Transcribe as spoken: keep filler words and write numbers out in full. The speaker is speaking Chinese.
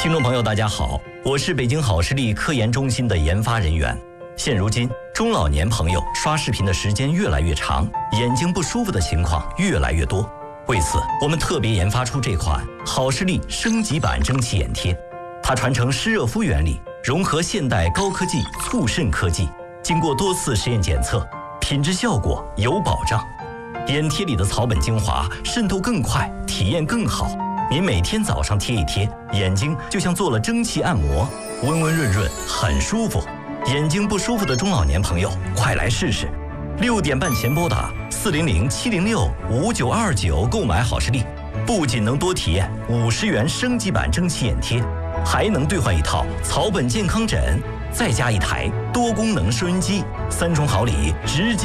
听众朋友，大家好，我是北京好视力科研中心的研发人员。现如今，中老年朋友刷视频的时间越来越长，眼睛不舒服的情况越来越多。为此，我们特别研发出这款好视力升级版蒸汽眼贴，它传承湿热敷原理，融合现代高科技促渗科技，经过多次实验检测，品质效果有保障。眼贴里的草本精华渗透更快，体验更好。您每天早上贴一贴，眼睛就像做了蒸汽按摩，温温润润，很舒服。眼睛不舒服的中老年朋友，快来试试！六点半前拨打四零零七零六五九二九购买好视力，不仅能多体验五十元升级版蒸汽眼贴，还能兑换一套草本健康枕，再加一台多功能收音机，三重好礼直接。